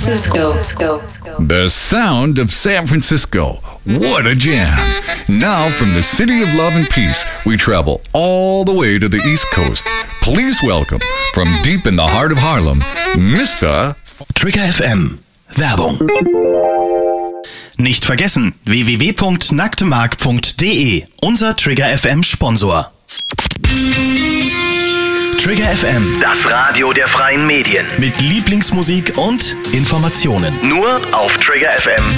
Francisco. The sound of San Francisco. What a jam. Now from the city of love and peace, we travel all the way to the East Coast. Please welcome, from deep in the heart of Harlem, Mr. Trigger FM. Werbung. Nicht vergessen, www.nacktemark.de, unser Trigger FM Sponsor. Trigger FM, das Radio der freien Medien. Mit Lieblingsmusik und Informationen. Nur auf Trigger FM.